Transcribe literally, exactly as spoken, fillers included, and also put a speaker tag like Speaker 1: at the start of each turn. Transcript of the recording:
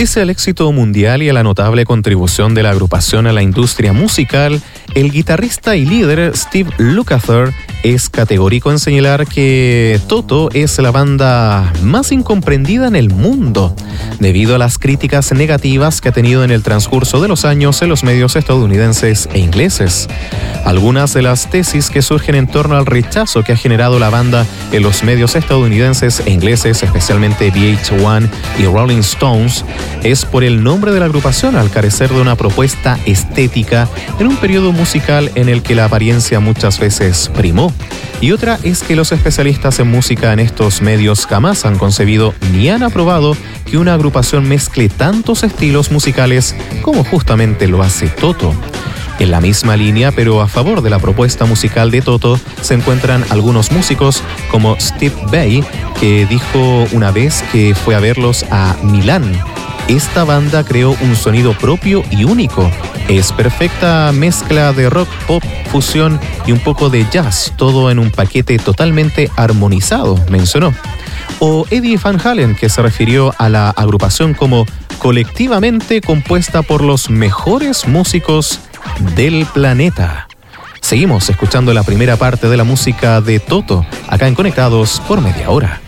Speaker 1: Pese al éxito mundial y a la notable contribución de la agrupación a la industria musical, el guitarrista y líder Steve Lukather es categórico en señalar que Toto es la banda más incomprendida en el mundo, debido a las críticas negativas que ha tenido en el transcurso de los años en los medios estadounidenses e ingleses. Algunas de las tesis que surgen en torno al rechazo que ha generado la banda en los medios estadounidenses e ingleses, especialmente V H uno y Rolling Stones, es por el nombre de la agrupación al carecer de una propuesta estética en un periodo musical en el que la apariencia muchas veces primó. Y otra es que los especialistas en música en estos medios jamás han concebido ni han aprobado que una agrupación mezcle tantos estilos musicales como justamente lo hace Toto. En la misma línea, pero a favor de la propuesta musical de Toto, se encuentran algunos músicos como Steve Vai, que dijo una vez que fue a verlos a Milán. Esta banda creó un sonido propio y único. Es perfecta mezcla de rock, pop, fusión y un poco de jazz, todo en un paquete totalmente armonizado, mencionó. O Eddie Van Halen, que se refirió a la agrupación como colectivamente compuesta por los mejores músicos del planeta. Seguimos escuchando la primera parte de la música de Toto, acá en Conectados por Media Hora.